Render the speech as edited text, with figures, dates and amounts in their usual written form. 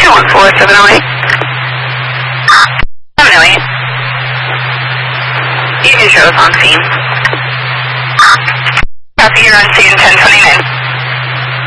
214-708. 708. You can show us on scene. Copy, you're on scene 1029.